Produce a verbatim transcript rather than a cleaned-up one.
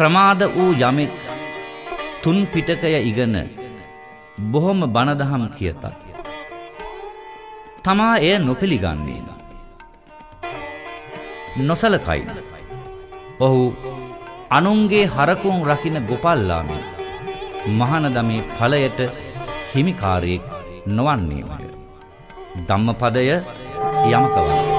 ප්‍රමාද වූ යමෙක් තුන් පිටකය ඉගෙන බොහොම බණදහම් කියතත් තමා එය නොපිළිගන්නේ නොසලකයි. ඔහු අනුන්ගේ හරකුන් රකින්න ගොපල්ලාමින් මහානදමේ ඵලයට හිමිකාරයෙක් නොවන්නේමය. ධම්මපදය යමක වන්නේ.